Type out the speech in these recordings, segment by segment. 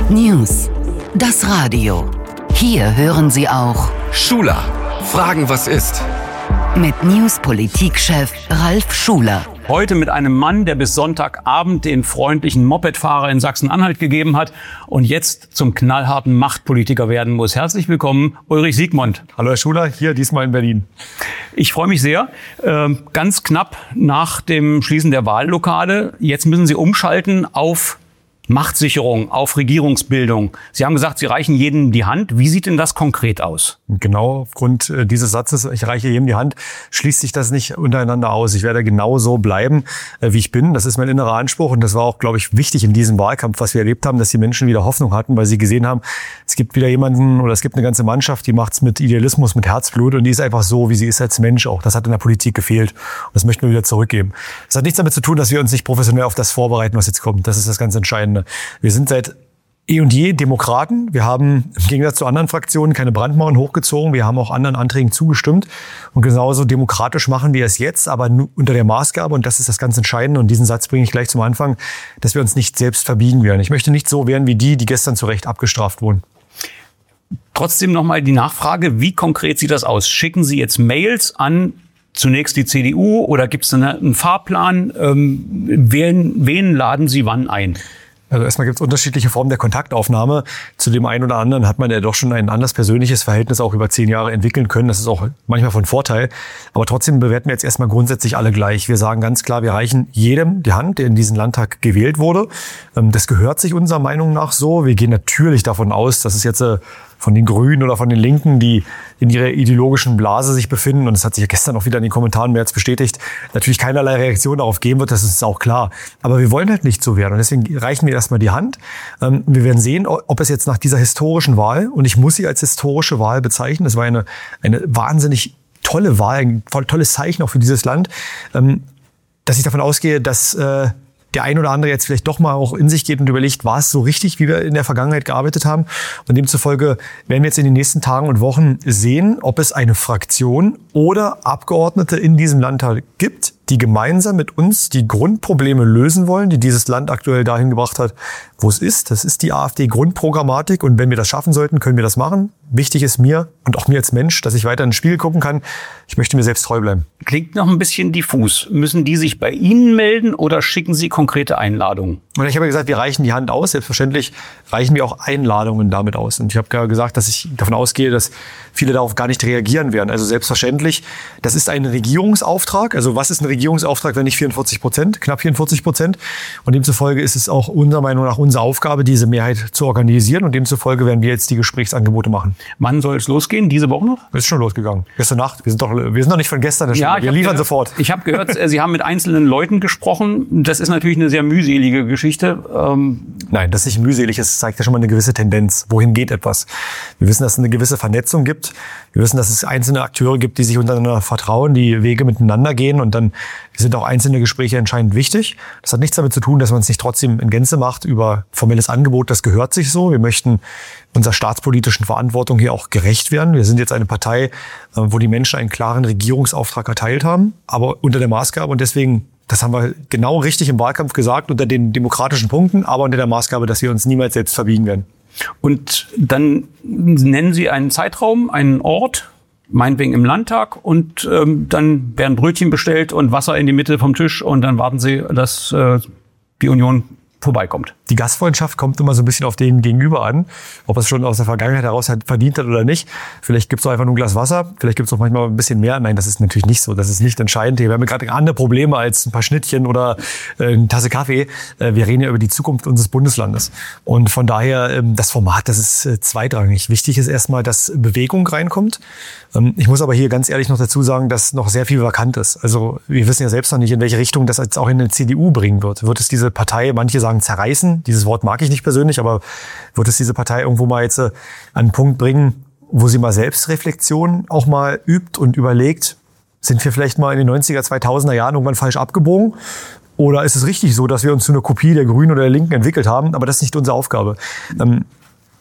News. Das Radio. Hier hören Sie auch Schuler. Fragen, was ist? Mit News-Politikchef Ralf Schuler. Heute mit einem Mann, der bis Sonntagabend den freundlichen Mopedfahrer in Sachsen-Anhalt gegeben hat und jetzt zum knallharten Machtpolitiker werden muss. Herzlich willkommen, Ulrich Siegmund. Hallo Herr Schuler, hier diesmal in Berlin. Ich freue mich sehr. Ganz knapp nach dem Schließen der Wahllokale. Jetzt müssen Sie umschalten auf Machtsicherung, auf Regierungsbildung. Sie haben gesagt, Sie reichen jedem die Hand. Wie sieht denn das konkret aus? Genau, aufgrund dieses Satzes, ich reiche jedem die Hand, schließt sich das nicht untereinander aus. Ich werde genau so bleiben, wie ich bin. Das ist mein innerer Anspruch und das war auch, glaube ich, wichtig in diesem Wahlkampf, was wir erlebt haben, dass die Menschen wieder Hoffnung hatten, weil sie gesehen haben, es gibt wieder jemanden oder es gibt eine ganze Mannschaft, die macht's mit Idealismus, mit Herzblut und die ist einfach so, wie sie ist als Mensch auch. Das hat in der Politik gefehlt und das möchten wir wieder zurückgeben. Das hat nichts damit zu tun, dass wir uns nicht professionell auf das vorbereiten, was jetzt kommt. Das ist das ganz Entscheidende. Wir sind seit eh und je Demokraten. Wir haben im Gegensatz zu anderen Fraktionen keine Brandmauern hochgezogen. Wir haben auch anderen Anträgen zugestimmt. Und genauso demokratisch machen wir es jetzt, aber unter der Maßgabe, und das ist das ganz Entscheidende, und diesen Satz bringe ich gleich zum Anfang, dass wir uns nicht selbst verbiegen werden. Ich möchte nicht so werden wie die gestern zu Recht abgestraft wurden. Trotzdem nochmal die Nachfrage, wie konkret sieht das aus? Schicken Sie jetzt Mails an zunächst die CDU oder gibt es einen Fahrplan? Wen laden Sie wann ein? Also erstmal gibt es unterschiedliche Formen der Kontaktaufnahme. Zu dem einen oder anderen hat man ja doch schon ein anderes persönliches Verhältnis auch über 10 Jahre entwickeln können. Das ist auch manchmal von Vorteil. Aber trotzdem bewerten wir jetzt erstmal grundsätzlich alle gleich. Wir sagen ganz klar, wir reichen jedem die Hand, der in diesen Landtag gewählt wurde. Das gehört sich unserer Meinung nach so. Wir gehen natürlich davon aus, dass es jetzt von den Grünen oder von den Linken, die in ihrer ideologischen Blase sich befinden, und das hat sich ja gestern auch wieder in den Kommentaren mehr als bestätigt, natürlich keinerlei Reaktion darauf geben wird, das ist auch klar. Aber wir wollen halt nicht so werden und deswegen reichen wir erstmal die Hand. Wir werden sehen, ob es jetzt nach dieser historischen Wahl, und ich muss sie als historische Wahl bezeichnen, das war eine wahnsinnig tolle Wahl, ein tolles Zeichen auch für dieses Land, dass ich davon ausgehe, dass der ein oder andere jetzt vielleicht doch mal auch in sich geht und überlegt, war es so richtig, wie wir in der Vergangenheit gearbeitet haben? Und demzufolge werden wir jetzt in den nächsten Tagen und Wochen sehen, ob es eine Fraktion oder Abgeordnete in diesem Landtag gibt, die gemeinsam mit uns die Grundprobleme lösen wollen, die dieses Land aktuell dahin gebracht hat, wo es ist. Das ist die AfD-Grundprogrammatik. Und wenn wir das schaffen sollten, können wir das machen. Wichtig ist mir und auch mir als Mensch, dass ich weiter in den Spiegel gucken kann. Ich möchte mir selbst treu bleiben. Klingt noch ein bisschen diffus. Müssen die sich bei Ihnen melden oder schicken Sie konkrete Einladungen? Und ich habe ja gesagt, wir reichen die Hand aus. Selbstverständlich reichen wir auch Einladungen damit aus. Und ich habe gerade gesagt, dass ich davon ausgehe, dass viele darauf gar nicht reagieren werden. Also selbstverständlich, das ist ein Regierungsauftrag. Also was ist ein Regierungsauftrag, wenn nicht 44%, knapp 44%? Und demzufolge ist es auch unserer Meinung nach unsere Aufgabe, diese Mehrheit zu organisieren. Und demzufolge werden wir jetzt die Gesprächsangebote machen. Wann soll es losgehen? Diese Woche noch? Es ist schon losgegangen. Gestern Nacht. Wir sind noch nicht von gestern. Ja, wir liefern sofort. Ich habe gehört, Sie haben mit einzelnen Leuten gesprochen. Das ist natürlich eine sehr mühselige Geschichte. Nein, das ist nicht mühselig. Es zeigt ja schon mal eine gewisse Tendenz. Wohin geht etwas? Wir wissen, dass es eine gewisse Vernetzung gibt. Wir wissen, dass es einzelne Akteure gibt, die sich untereinander vertrauen, die Wege miteinander gehen. Und dann sind auch einzelne Gespräche entscheidend wichtig. Das hat nichts damit zu tun, dass man es nicht trotzdem in Gänze macht über formelles Angebot. Das gehört sich so. Wir möchten unserer staatspolitischen Verantwortung hier auch gerecht werden. Wir sind jetzt eine Partei, wo die Menschen einen klaren Regierungsauftrag erteilt haben, aber unter der Maßgabe. Und deswegen, das haben wir genau richtig im Wahlkampf gesagt, unter den demokratischen Punkten, aber unter der Maßgabe, dass wir uns niemals selbst verbiegen werden. Und dann nennen Sie einen Zeitraum, einen Ort, meinetwegen im Landtag, und dann werden Brötchen bestellt und Wasser in die Mitte vom Tisch und dann warten Sie, dass die Union vorbeikommt. Die Gastfreundschaft kommt immer so ein bisschen auf den Gegenüber an, ob es schon aus der Vergangenheit heraus verdient hat oder nicht. Vielleicht gibt es auch einfach nur ein Glas Wasser, vielleicht gibt es auch manchmal ein bisschen mehr. Nein, das ist natürlich nicht so. Das ist nicht entscheidend. Wir haben gerade andere Probleme als ein paar Schnittchen oder eine Tasse Kaffee. Wir reden ja über die Zukunft unseres Bundeslandes. Und von daher, das Format, das ist zweitrangig. Wichtig ist erstmal, dass Bewegung reinkommt. Ich muss aber hier ganz ehrlich noch dazu sagen, dass noch sehr viel vakant ist. Also wir wissen ja selbst noch nicht, in welche Richtung das jetzt auch in der CDU bringen wird. Wird es diese Partei, manche sagen zerreißen, dieses Wort mag ich nicht persönlich, aber wird es diese Partei irgendwo mal jetzt an einen Punkt bringen, wo sie mal Selbstreflexion auch mal übt und überlegt, sind wir vielleicht mal in den 90er, 2000er Jahren irgendwann falsch abgebogen? Oder ist es richtig so, dass wir uns zu einer Kopie der Grünen oder der Linken entwickelt haben? Aber das ist nicht unsere Aufgabe.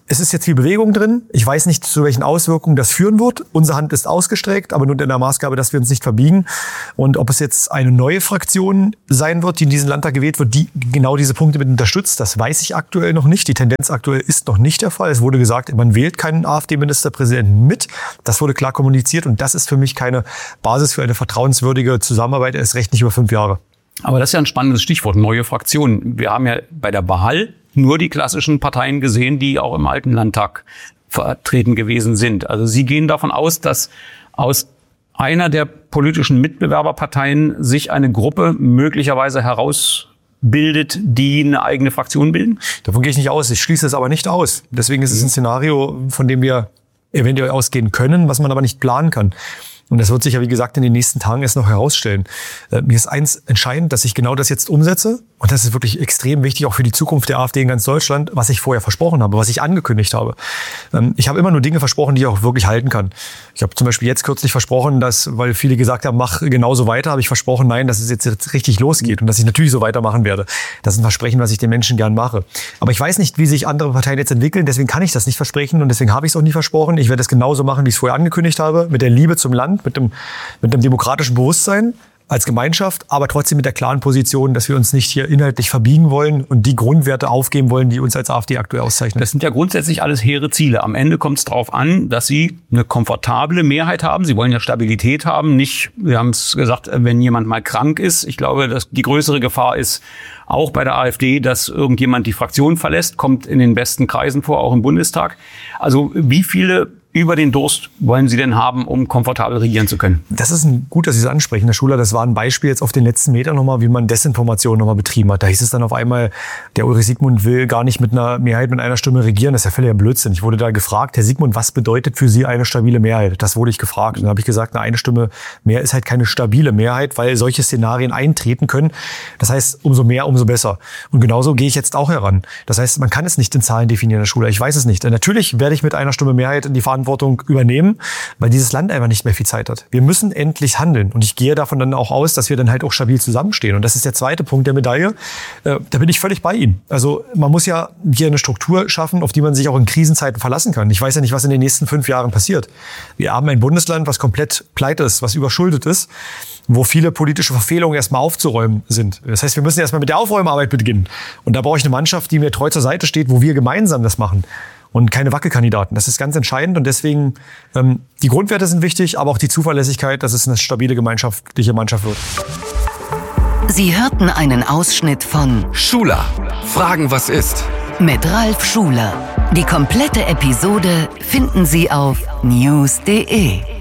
es ist jetzt viel Bewegung drin. Ich weiß nicht, zu welchen Auswirkungen das führen wird. Unsere Hand ist ausgestreckt, aber nur in der Maßgabe, dass wir uns nicht verbiegen. Und ob es jetzt eine neue Fraktion sein wird, die in diesen Landtag gewählt wird, die genau diese Punkte mit unterstützt, das weiß ich aktuell noch nicht. Die Tendenz aktuell ist noch nicht der Fall. Es wurde gesagt, man wählt keinen AfD-Ministerpräsidenten mit. Das wurde klar kommuniziert und das ist für mich keine Basis für eine vertrauenswürdige Zusammenarbeit, erst recht nicht über 5 Jahre. Aber das ist ja ein spannendes Stichwort, neue Fraktionen. Wir haben ja bei der Wahl nur die klassischen Parteien gesehen, die auch im alten Landtag vertreten gewesen sind. Also Sie gehen davon aus, dass aus einer der politischen Mitbewerberparteien sich eine Gruppe möglicherweise herausbildet, die eine eigene Fraktion bilden? Davon gehe ich nicht aus. Ich schließe es aber nicht aus. Deswegen ist es ein Szenario, von dem wir eventuell ausgehen können, was man aber nicht planen kann. Und das wird sich ja, wie gesagt, in den nächsten Tagen erst noch herausstellen. Mir ist eins entscheidend, dass ich genau das jetzt umsetze. Und das ist wirklich extrem wichtig, auch für die Zukunft der AfD in ganz Deutschland, was ich vorher versprochen habe, was ich angekündigt habe. Ich habe immer nur Dinge versprochen, die ich auch wirklich halten kann. Ich habe zum Beispiel jetzt kürzlich versprochen, dass, weil viele gesagt haben, mach genauso weiter, habe ich versprochen, nein, dass es jetzt richtig losgeht und dass ich natürlich so weitermachen werde. Das ist ein Versprechen, was ich den Menschen gern mache. Aber ich weiß nicht, wie sich andere Parteien jetzt entwickeln, deswegen kann ich das nicht versprechen und deswegen habe ich es auch nie versprochen. Ich werde es genauso machen, wie ich es vorher angekündigt habe, mit der Liebe zum Land, mit dem demokratischen Bewusstsein als Gemeinschaft, aber trotzdem mit der klaren Position, dass wir uns nicht hier inhaltlich verbiegen wollen und die Grundwerte aufgeben wollen, die uns als AfD aktuell auszeichnen. Das sind ja grundsätzlich alles hehre Ziele. Am Ende kommt es darauf an, dass Sie eine komfortable Mehrheit haben. Sie wollen ja Stabilität haben. Nicht, wir haben es gesagt, wenn jemand mal krank ist. Ich glaube, dass die größere Gefahr ist auch bei der AfD, dass irgendjemand die Fraktion verlässt, kommt in den besten Kreisen vor, auch im Bundestag. Also wie viele über den Durst wollen Sie denn haben, um komfortabel regieren zu können? Das ist gut, dass Sie es ansprechen, Herr Schuler. Das war ein Beispiel jetzt auf den letzten Metern nochmal, wie man Desinformation nochmal betrieben hat. Da hieß es dann auf einmal, der Ulrich Siegmund will gar nicht mit einer Mehrheit mit einer Stimme regieren. Das ist ja völliger Blödsinn. Ich wurde da gefragt, Herr Siegmund, was bedeutet für Sie eine stabile Mehrheit? Das wurde ich gefragt. Und dann habe ich gesagt, eine Stimme mehr ist halt keine stabile Mehrheit, weil solche Szenarien eintreten können. Das heißt, umso mehr, umso besser. Und genauso gehe ich jetzt auch heran. Das heißt, man kann es nicht in Zahlen definieren, Herr Schuler. Ich weiß es nicht. Natürlich werde ich mit einer Stimme Mehrheit in die Verantwortung übernehmen, weil dieses Land einfach nicht mehr viel Zeit hat. Wir müssen endlich handeln und ich gehe davon dann auch aus, dass wir dann halt auch stabil zusammenstehen. Und das ist der zweite Punkt der Medaille. Da bin ich völlig bei Ihnen. Also man muss ja hier eine Struktur schaffen, auf die man sich auch in Krisenzeiten verlassen kann. Ich weiß ja nicht, was in den nächsten 5 Jahren passiert. Wir haben ein Bundesland, was komplett pleite ist, was überschuldet ist, wo viele politische Verfehlungen erstmal aufzuräumen sind. Das heißt, wir müssen erstmal mit der Aufräumarbeit beginnen. Und da brauche ich eine Mannschaft, die mir treu zur Seite steht, wo wir gemeinsam das machen. Und keine Wackelkandidaten. Das ist ganz entscheidend und deswegen, die Grundwerte sind wichtig, aber auch die Zuverlässigkeit, dass es eine stabile gemeinschaftliche Mannschaft wird. Sie hörten einen Ausschnitt von Schuler, Fragen was ist? Mit Ralf Schuler. Die komplette Episode finden Sie auf news.de.